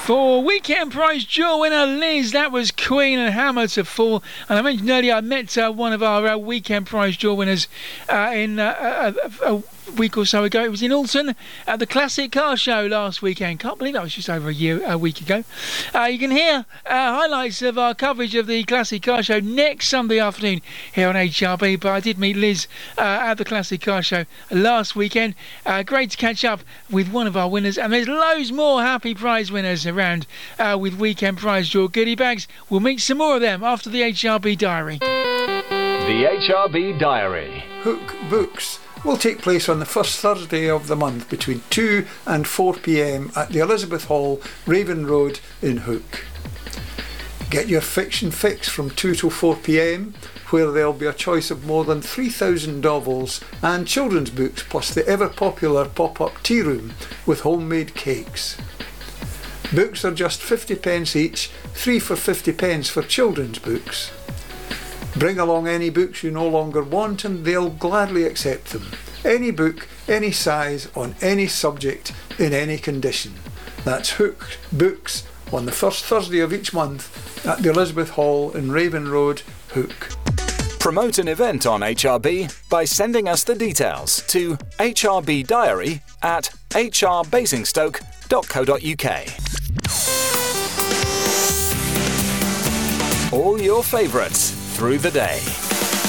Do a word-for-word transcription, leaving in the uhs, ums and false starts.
For weekend prize draw winner Liz, that was Queen and Hammer to fall. And I mentioned earlier I met uh, one of our uh, weekend prize draw winners uh, in uh, a, a week or so ago. It was in Alton at the Classic Car Show last weekend. Can't believe that was just over a year, a week ago. Uh, you can hear uh, highlights of our coverage of the Classic Car Show next Sunday afternoon here on H R B. But I did meet Liz uh, at the Classic Car Show last weekend. Uh, great to catch up with one of our winners, and there's loads more happy prize winners around uh, with weekend prize draw goodie bags. We'll meet some more of them after the H R B Diary. The H R B Diary. Hook Books will take place on the first Thursday of the month between two and four p m at the Elizabeth Hall, Raven Road in Hook. Get your fiction fix from two to four p m, where there'll be a choice of more than three thousand novels and children's books, plus the ever popular pop-up tea room with homemade cakes. Books are just fifty pence each, three for fifty pence for children's books. Bring along any books you no longer want and they'll gladly accept them. Any book, any size, on any subject, in any condition. That's Hook Books on the first Thursday of each month at the Elizabeth Hall in Raven Road, Hook. Promote an event on H R B by sending us the details to H R B Diary at h r basingstoke dot co dot u k. All your favourites through the day.